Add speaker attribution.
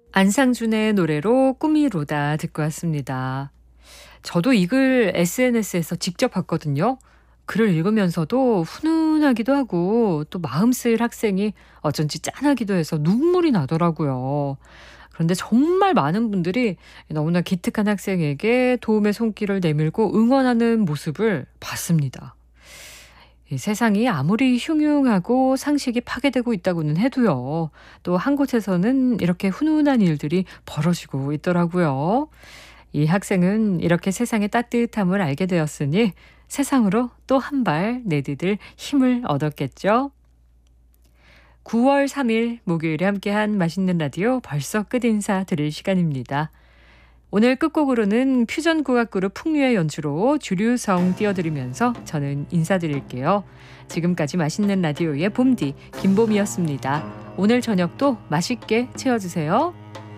Speaker 1: 안상준의 노래로 꿈이로다 듣고 왔습니다. 저도 이 글 SNS에서 직접 봤거든요. 글을 읽으면서도 훈훈하기도 하고 또 마음 쓰일 학생이 어쩐지 짠하기도 해서 눈물이 나더라고요. 그런데 정말 많은 분들이 너무나 기특한 학생에게 도움의 손길을 내밀고 응원하는 모습을 봤습니다. 이 세상이 아무리 흉흉하고 상식이 파괴되고 있다고는 해도요. 또 한 곳에서는 이렇게 훈훈한 일들이 벌어지고 있더라고요. 이 학생은 이렇게 세상의 따뜻함을 알게 되었으니 세상으로 또 한 발 내디딜 힘을 얻었겠죠. 9월 3일 목요일에 함께한 맛있는 라디오 벌써 끝 인사 드릴 시간입니다. 오늘 끝곡으로는 퓨전 국악 그룹 풍류의 연주로 주류성 띄워드리면서 저는 인사드릴게요. 지금까지 맛있는 라디오의 봄디 김봄이었습니다. 오늘 저녁도 맛있게 채워주세요.